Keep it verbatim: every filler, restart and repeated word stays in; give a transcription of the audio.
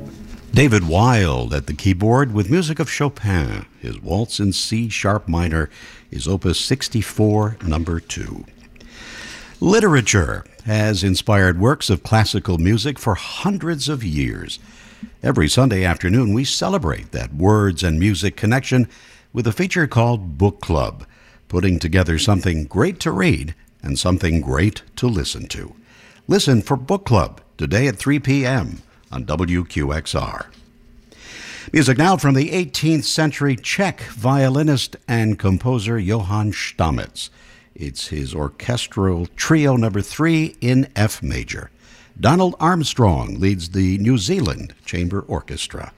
David Wild at the keyboard with music of Chopin, his Waltz in C sharp minor, his Opus sixty-four, number two. Literature has inspired works of classical music for hundreds of years. Every Sunday afternoon, we celebrate that words and music connection with a feature called Book Club, putting together something great to read and something great to listen to. Listen for Book Club today at three p.m. on W Q X R. Music now from the eighteenth century Czech violinist and composer Johann Stamitz. It's his orchestral trio number three in F major. Donald Armstrong leads the New Zealand Chamber Orchestra.